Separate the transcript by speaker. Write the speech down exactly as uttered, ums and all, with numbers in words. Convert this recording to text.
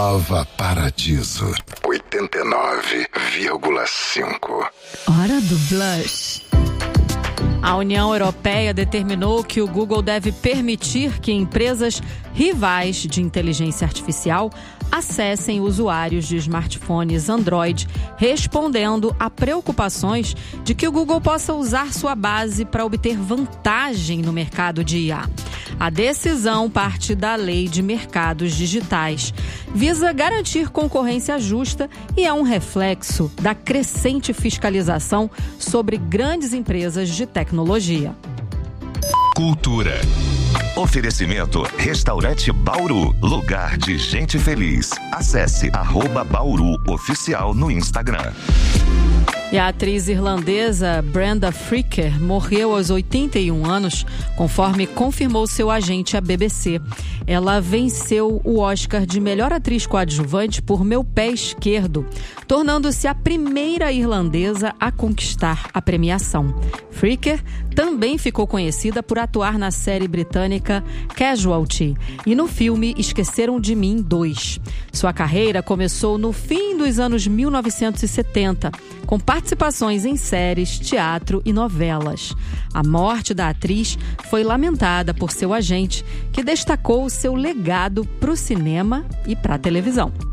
Speaker 1: Nova Paradiso, oitenta e nove vírgula cinco.
Speaker 2: Hora do Blush. A União Europeia determinou que o Google deve permitir que empresas rivais de inteligência artificial acessem usuários de smartphones Android, respondendo a preocupações de que o Google possa usar sua base para obter vantagem no mercado de I A. A decisão parte da Lei de Mercados Digitais, visa garantir concorrência justa e é um reflexo da crescente fiscalização sobre grandes empresas de tecnologia.
Speaker 3: Cultura. Oferecimento Restaurante Bauru, lugar de gente feliz. Acesse arroba Bauru Oficial no Instagram.
Speaker 2: E a atriz irlandesa Brenda Fricker morreu aos oitenta e um anos, conforme confirmou seu agente à B B C. Ela venceu o Oscar de melhor atriz coadjuvante por Meu Pé Esquerdo, tornando-se a primeira irlandesa a conquistar a premiação. Fricker também ficou conhecida por atuar na série britânica Casualty e no filme Esqueceram de Mim dois. Sua carreira começou no fim dos anos mil novecentos e setenta, com participações em séries, teatro e novelas. A morte da atriz foi lamentada por seu agente, que destacou seu legado para o cinema e para a televisão.